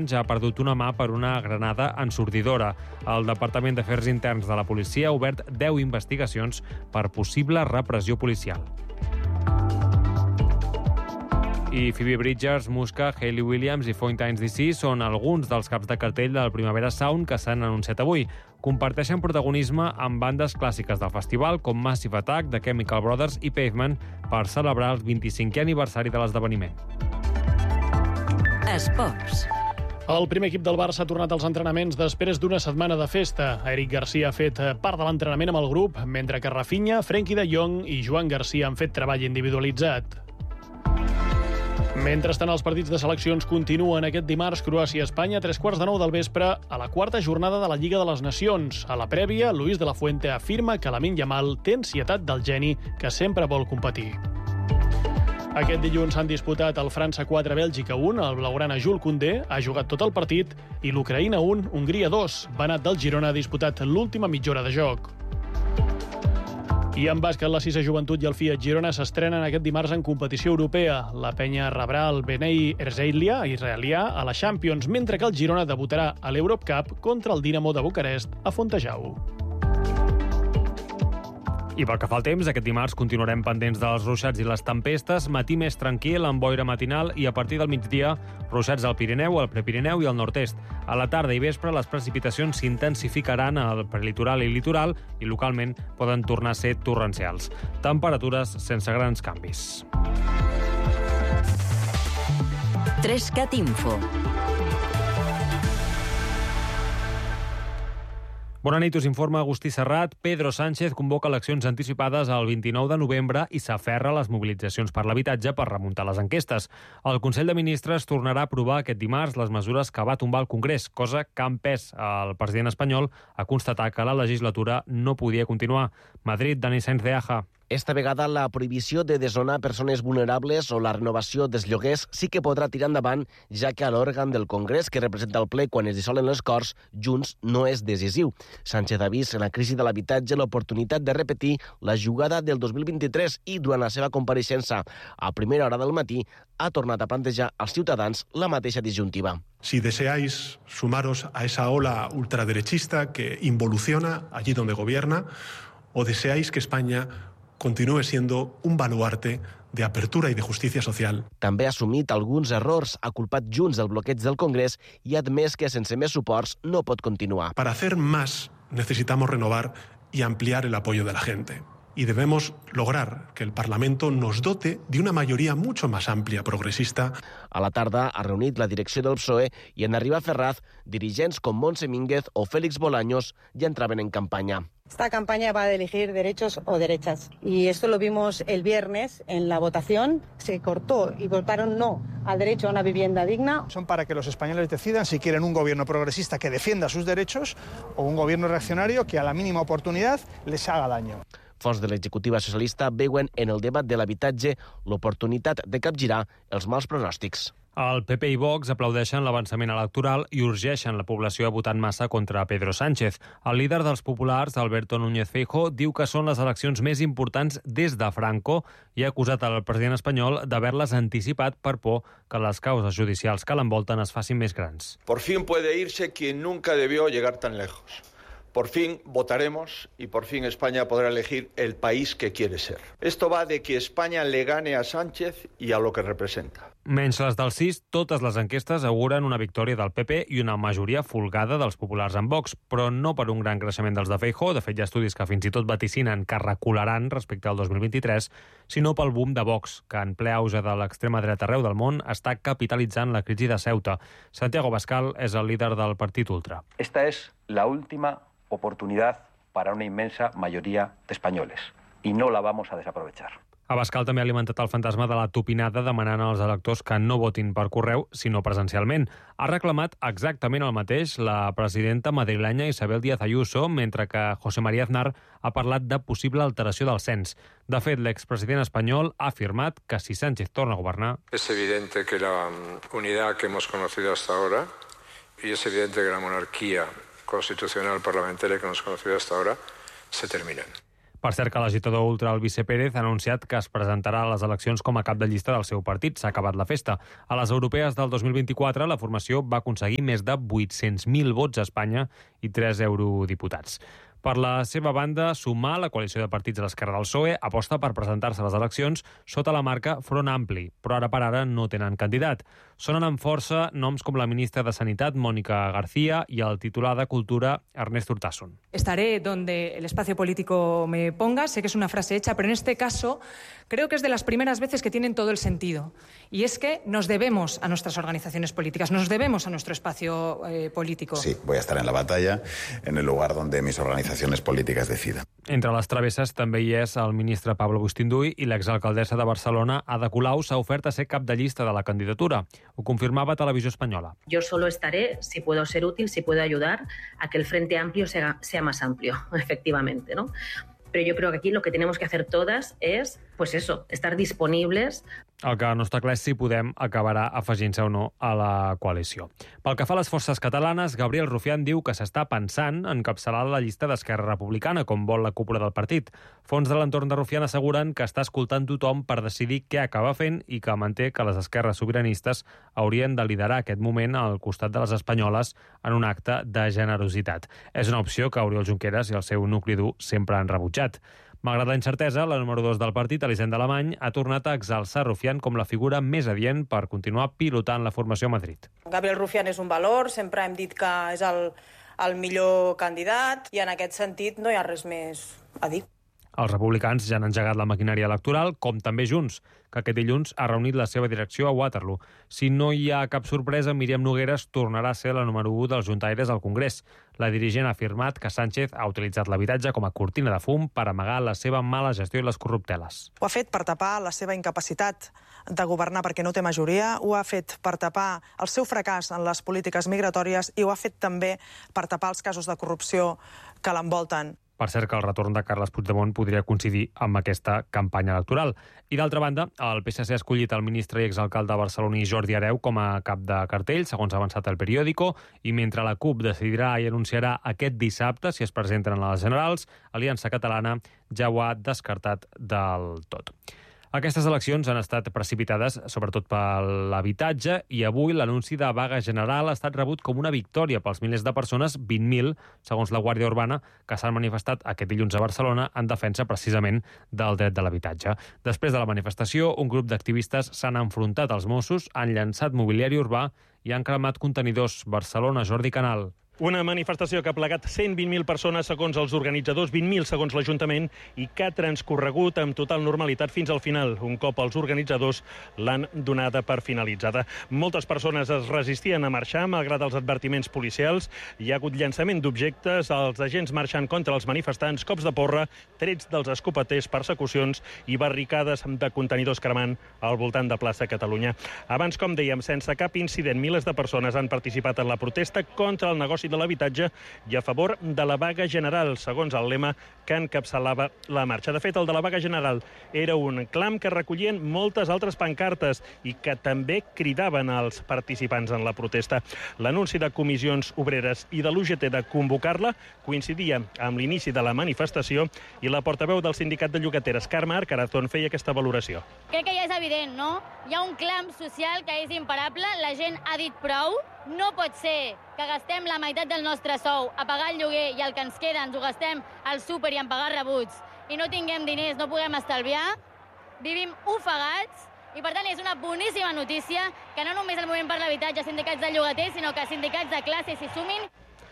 anys ha perdut una mà per una granada ensordidora. El Departament d'Afers Interns de la policia ha obert 10 investigacions per possible repressió policial. I Phoebe Bridgers, Muska, Hayley Williams i Fountains DC són alguns dels caps de cartell del Primavera Sound que s'han anunciat avui. Comparteixen protagonisme amb bandes clàssiques del festival com Massive Attack, The Chemical Brothers i Pavement per celebrar el 25è aniversari de l'esdeveniment. Esports. El primer equip del Barça ha tornat als entrenaments després d'una setmana de festa. Eric Garcia ha fet part de l'entrenament amb el grup, mentre que Rafinha, Frenkie de Jong i Joan Garcia han fet treball individualitzat. Mentrestant, els partits de seleccions continuen aquest dimarts. Croàcia-Espanya, 8:45 del vespre, a la quarta jornada de la Lliga de les Nacions. A la prèvia, Luis de la Fuente afirma que Lamine Yamal té ansietat del geni que sempre vol competir. Aquest dilluns s'han disputat el França 4, Bèlgica 1, el blaugrana Jules Koundé ha jugat tot el partit i l'Ucraïna 1, Hongria 2. Benat del Girona ha disputat l'última mitja hora de joc. I en bàsquet, la 6a Joventut i el Fiat Girona s'estrenen aquest dimarts en competició europea. La penya rebrà el Bnei Herzliya israelià a la Champions, mentre que el Girona debutarà a l'Europe Cup contra el Dinamo de Bucarest a Fontejau. I pel que fa al temps, aquest dimarts continuarem pendents dels ruixats i les tempestes, matí més tranquil, amb boira matinal i a partir del migdia, ruixats al Pirineu, al Prepirineu i al nord-est. A la tarda i vespre, les precipitacions s'intensificaran al prelitoral i litoral i localment poden tornar a ser torrencials. Temperatures sense grans canvis. 3CAT Info. Bona nit, us informa Agustí Serrat. Pedro Sánchez convoca eleccions anticipades el 29 de novembre i s'aferra a les mobilitzacions per l'habitatge per remuntar les enquestes. El Consell de Ministres tornarà a aprovar aquest dimarts les mesures que va tombar el Congrés, cosa que ha empès el president espanyol a constatar que la legislatura no podia continuar. Madrid, Dani Sainz de Aja. Esta vegada la prohibició de desnonar persones vulnerables o la renovació dels lloguers sí que podrà tirar endavant, ja que a l'òrgan del Congrés que representa el ple quan es dissolen les Corts, Junts no és decisiu. Sánchez ha vist en la crisi de l'habitatge l'oportunitat de repetir la jugada del 2023 i durant la seva compareixença a primera hora del matí ha tornat a plantejar als ciutadans la mateixa disjuntiva. Si deseáis sumaros a esa ola ultraderechista que involuciona allí donde gobierna, o deseáis que España continúe siendo un baluarte de apertura y de justicia social. També ha assumit alguns errors, ha culpat Junts del bloqueig del Congrés i ha admès que sense més suports no pot continuar. Para hacer más necesitamos renovar y ampliar el apoyo de la gente. Y debemos lograr que el Parlamento nos dote de una mayoría mucho más amplia, progresista. A la tarda ha reunit la direcció del PSOE i en arribar a Ferraz, dirigents com Montse Mínguez o Félix Bolaños ja entraven en campanya. Esta campaña va a elegir derechos o derechas. Y esto lo vimos el viernes en la votación. Se cortó y votaron no al derecho a una vivienda digna. Son para que los españoles decidan si quieren un gobierno progresista que defienda sus derechos o un gobierno reaccionario que a la mínima oportunidad les haga daño. Fonts de l'executiva socialista veuen en el debat de l'habitatge l'oportunitat de capgirar els mals pronòstics. El PP i Vox aplaudeixen l'avançament electoral i urgeixen la població a votar en massa contra Pedro Sánchez. El líder dels populars, Alberto Núñez Feijóo, diu que són les eleccions més importants des de Franco i ha acusat al president espanyol d'haver-les anticipat per por que les causes judicials que l'envolten es facin més grans. Por fin puede irse quien nunca debió llegar tan lejos. Por fin votaremos y por fin España podrá elegir el país que quiere ser. Esto va de que España le gane a Sánchez y a lo que representa. Menys les del CIS, totes les enquestes auguren una victòria del PP i una majoria folgada dels populars en Vox, però no per un gran creixement dels de Feijóo, de fet hi ha estudis que fins i tot vaticinen que recularan respecte al 2023, sinó pel boom de Vox, que en ple auge de l'extrema dreta arreu del món està capitalitzant la crisi de Ceuta. Santiago Bascal és el líder del partit ultra. Esta es la última oportunidad para una inmensa mayoría de españoles y no la vamos a desaprovechar. Abascal també ha alimentat el fantasma de la tupinada demanant als electors que no votin per correu, sinó presencialment. Ha reclamat exactament el mateix la presidenta madrilenya Isabel Díaz Ayuso, mentre que José María Aznar ha parlat de possible alteració del cens. De fet, l'expresident espanyol ha afirmat que si Sánchez torna a governar... Es evidente que la unidad que hemos conocido hasta ahora y es evidente que la monarquía constitucional parlamentaria que hemos conocido hasta ahora se terminan. Per cert que l'agitador ultra Albice Pérez ha anunciat que es presentarà a les eleccions com a cap de llista del seu partit. S'ha acabat la festa. A les europees del 2024, la formació va aconseguir més de 800.000 vots a Espanya i 3 eurodiputats. Per la seva banda, Sumar, la coalició de partits de l'esquerra del PSOE, aposta per presentar-se a les eleccions sota la marca Front Ampli, però ara per ara no tenen candidat. Sonen amb força noms com la ministra de Sanitat, Mónica García, i el titular de Cultura, Ernest Urtasun. Estaré donde el espacio político me ponga. Sé que es una frase hecha, pero en este caso creo que es de las primeras veces que tienen todo el sentido. Y es que nos debemos a nuestras organizaciones políticas, nos debemos a nuestro espacio político. Sí, voy a estar en la batalla, en el lugar donde mis organizaciones políticas decidan. Entre les travesses també hi és el ministre Pablo Bustinduy i l'exalcaldessa de Barcelona, Ada Colau, s'ha ofert a ser cap de llista de la candidatura. Ho confirmava Televisió Espanyola. Yo solo estaré si puedo ser útil, si puedo ayudar a que el Frente Amplio sea más amplio, efectivamente, ¿no? Pero yo creo que aquí lo que tenemos que hacer todas es, pues eso, estar disponibles. El que no està clar és si Podem acabarà afegint-se o no a la coalició. Pel que fa a les forces catalanes, Gabriel Rufián diu que s'està pensant en encapçalar la llista d'Esquerra Republicana, com vol la cúpula del partit. Fons de l'entorn de Rufián asseguren que està escoltant tothom per decidir què acaba fent i que manté que les esquerres sobiranistes haurien de liderar aquest moment al costat de les espanyoles en un acte de generositat. És una opció que Oriol Junqueras i el seu nucli dur sempre han rebutjat. Malgrat la incertesa, la número 2 del partit, Elisenda Alemany, ha tornat a exalçar Rufián com la figura més adient per continuar pilotant la formació a Madrid. Gabriel Rufián és un valor, sempre hem dit que és el millor candidat i en aquest sentit no hi ha res més a dir. Els republicans ja han engegat la maquinària electoral, com també Junts, que aquest dilluns ha reunit la seva direcció a Waterloo. Si no hi ha cap sorpresa, Míriam Nogueras tornarà a ser la número 1 dels juntaires al Congrés. La dirigent ha afirmat que Sánchez ha utilitzat l'habitatge com a cortina de fum per amagar la seva mala gestió i les corrupteles. Ho ha fet per tapar la seva incapacitat de governar perquè no té majoria, ho ha fet per tapar el seu fracàs en les polítiques migratòries i ho ha fet també per tapar els casos de corrupció que l'envolten. Per cert que el retorn de Carles Puigdemont podria coincidir amb aquesta campanya electoral. I d'altra banda, el PSC ha escollit el ministre i exalcalde barceloní Jordi Hereu com a cap de cartell, segons ha avançat el periòdico, i mentre la CUP decidirà i anunciarà aquest dissabte si es presenten a les generals, Aliança Catalana ja ho ha descartat del tot. Aquestes eleccions han estat precipitades sobretot per l'habitatge i avui l'anunci de vaga general ha estat rebut com una victòria pels milers de persones, 20.000, segons la Guàrdia Urbana, que s'han manifestat aquest dilluns a Barcelona en defensa precisament del dret de l'habitatge. Després de la manifestació, un grup d'activistes s'han enfrontat als Mossos, han llançat mobiliari urbà i han cremat contenidors. Barcelona, Jordi Canal. Una manifestació que ha plegat 120.000 persones segons els organitzadors, 20.000 segons l'Ajuntament, i que ha transcorregut amb total normalitat fins al final, un cop els organitzadors l'han donada per finalitzada. Moltes persones es resistien a marxar, malgrat els advertiments policials. Hi ha hagut llançament d'objectes, els agents marxant contra els manifestants, cops de porra, trets dels escopeters, persecucions i barricades de contenidors cremant al voltant de plaça Catalunya. Abans, com dèiem, sense cap incident, milers de persones han participat en la protesta contra el negoci de l'habitatge i a favor de la vaga general, segons el lema que encapçalava la marxa. De fet, el de la vaga general era un clam que recollien moltes altres pancartes i que també cridaven als participants en la protesta. L'anunci de comissions obreres i de l'UGT de convocar-la coincidia amb l'inici de la manifestació i la portaveu del sindicat de llogateres, Carme Arcarazón, feia aquesta valoració. Crec que ja és evident, no? Hi ha un clam social que és imparable, la gent ha dit prou. No pot ser que gastem la meitat del nostre sou a pagar el lloguer i el que ens queda ens ho gastem al súper i en pagar rebuts i no tinguem diners, no puguem estalviar, vivim ofegats i per tant és una boníssima notícia que no només el moviment per l'habitatge, sindicats de llogaters, sinó que sindicats de classe s'hi sumin.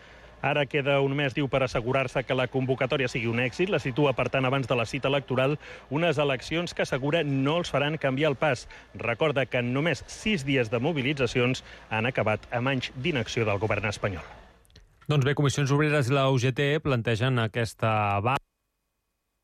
Ara queda un mes, diu, per assegurar-se que la convocatòria sigui un èxit. La situa, per tant, abans de la cita electoral, unes eleccions que assegura no els faran canviar el pas. Recorda que en només 6 dies de mobilitzacions han acabat amb anys d'inacció del govern espanyol. Doncs bé, Comissions Obreres i la UGT plantegen aquesta vaga